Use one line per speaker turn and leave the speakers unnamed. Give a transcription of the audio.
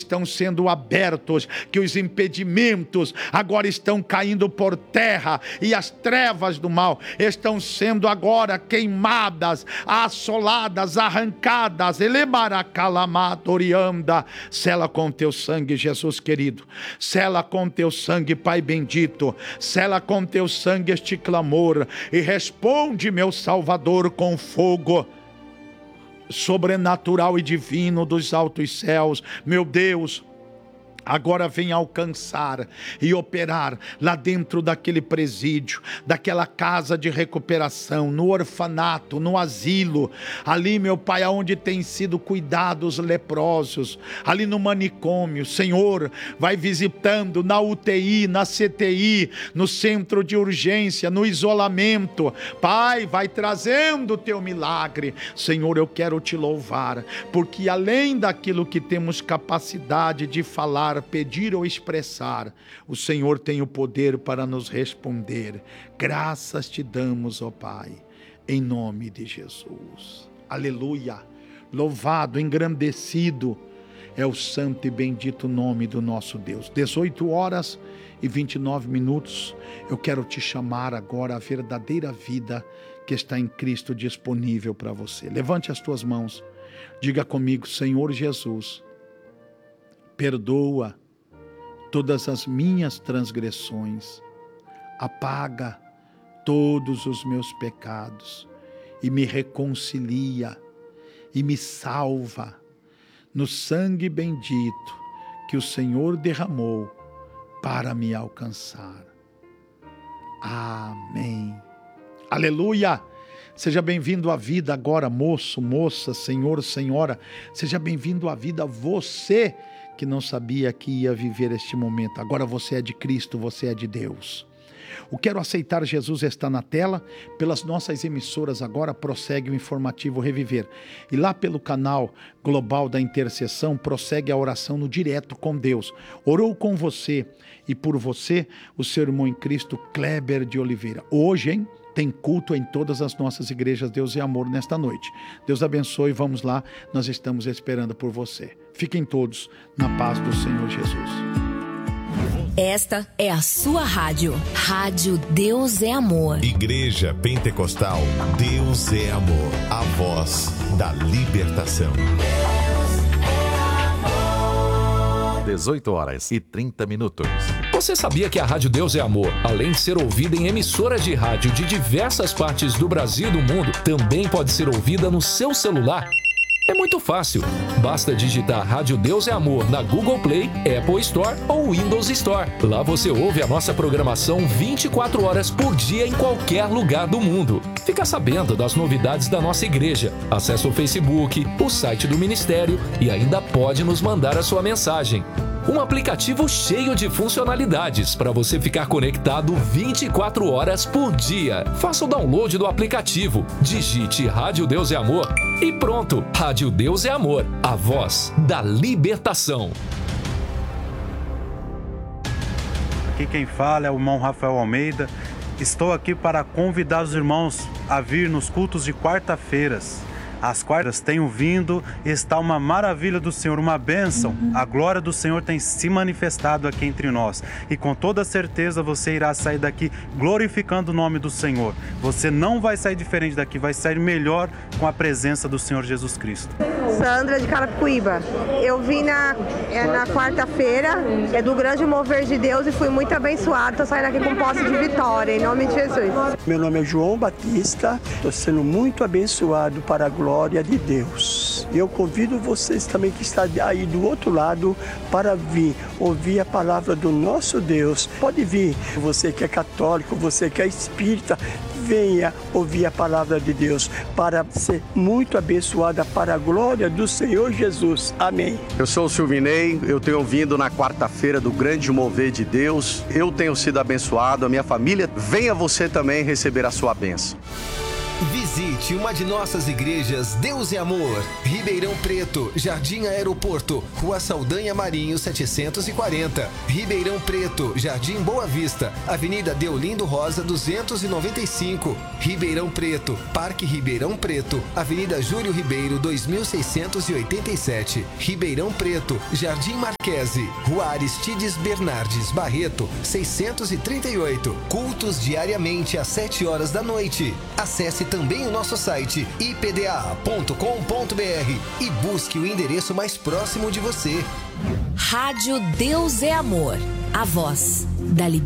estão sendo abertos, que os impedimentos agora estão caindo por terra e as trevas do mal estão sendo agora queimadas, assoladas, arrancadas. Elebaracalamatorianda. Sela com teu sangue, Jesus querido. Sela com teu sangue, Pai bendito. Sela com teu sangue este clamor e responde, meu Salvador, com fogo sobrenatural e divino dos altos céus. Meu Deus, agora vem alcançar e operar lá dentro daquele presídio, daquela casa de recuperação, no orfanato, no asilo, ali, meu Pai, onde tem sido cuidados leprosos, ali no manicômio. Senhor, vai visitando na UTI, na CTI, no centro de urgência, no isolamento. Pai, vai trazendo o teu milagre. Senhor, eu quero te louvar, porque além daquilo que temos capacidade de falar, pedir ou expressar, o Senhor tem o poder para nos responder. Graças te damos, ó Pai, em nome de Jesus. Aleluia. Louvado, engrandecido é o santo e bendito nome do nosso Deus. 18h29. Eu quero te chamar agora à verdadeira vida que está em Cristo disponível para você. Levante as tuas mãos. Diga comigo: Senhor Jesus, perdoa todas as minhas transgressões, apaga todos os meus pecados e me reconcilia e me salva no sangue bendito que o Senhor derramou para me alcançar. Amém. Aleluia. Seja bem-vindo à vida agora, moço, moça, senhor, senhora. Seja bem-vindo à vida você que não sabia que ia viver este momento. Agora você é de Cristo, você é de Deus. O Quero Aceitar Jesus está na tela. Pelas nossas emissoras agora prossegue o informativo Reviver. E lá pelo canal Global da Intercessão prossegue a oração no Direto com Deus. Orou com você e por você o seu irmão em Cristo, Kleber de Oliveira. Hoje, hein? Tem culto em todas as nossas igrejas, Deus é Amor, nesta noite. Deus abençoe, vamos lá, nós estamos esperando por você. Fiquem todos na paz do Senhor Jesus.
Esta é a sua rádio. Rádio Deus é Amor. Igreja Pentecostal Deus é Amor. A voz da libertação.
18h30. Você sabia que a Rádio Deus é Amor, além de ser ouvida em emissoras de rádio de diversas partes do Brasil e do mundo, também pode ser ouvida no seu celular? É muito fácil. Basta digitar Rádio Deus é Amor na Google Play, Apple Store ou Windows Store. Lá você ouve a nossa programação 24 horas por dia em qualquer lugar do mundo. Fica sabendo das novidades da nossa igreja. Acesse o Facebook, o site do ministério e ainda pode nos mandar a sua mensagem. Um aplicativo cheio de funcionalidades para você ficar conectado 24 horas por dia. Faça o download do aplicativo, digite Rádio Deus é Amor e pronto. Rádio Deus é Amor, a voz da libertação.
Aqui quem fala é o irmão Rafael Almeida. Estou aqui para convidar os irmãos a vir nos cultos de quarta-feiras. As quartas tenho vindo e está uma maravilha do Senhor, uma bênção. A glória do Senhor tem se manifestado aqui entre nós. E com toda certeza você irá sair daqui glorificando o nome do Senhor. Você não vai sair diferente daqui, vai sair melhor com a presença do Senhor Jesus Cristo.
Sandra de Carapicuíba. Eu vim na quarta-feira, é do Grande Mover de Deus e fui muito abençoado. Estou saindo aqui com posse de vitória, em nome de Jesus.
Meu nome é João Batista, estou sendo muito abençoado para a glória de Deus. Eu convido vocês também que estão aí do outro lado para vir ouvir a palavra do nosso Deus. Pode vir, você que é católico, você que é espírita, venha ouvir a palavra de Deus para ser muito abençoada para a glória do Senhor Jesus. Amém.
Eu sou o Silvinei, eu tenho vindo na quarta-feira do Grande Mover de Deus. Eu tenho sido abençoado, a minha família. Venha você também receber a sua bênção.
Visite uma de nossas igrejas Deus é Amor, Ribeirão Preto, Jardim Aeroporto, Rua Saldanha Marinho 740. Ribeirão Preto, Jardim Boa Vista, Avenida Deolindo Rosa 295. Ribeirão Preto, Parque Ribeirão Preto, Avenida Júlio Ribeiro 2687. Ribeirão Preto, Jardim Marquese, Rua Aristides Bernardes Barreto 638. Cultos diariamente às 7 horas da noite. Acesse também o nosso site ipda.com.br e busque o endereço mais próximo de você.
Rádio Deus é Amor, a voz da liberdade.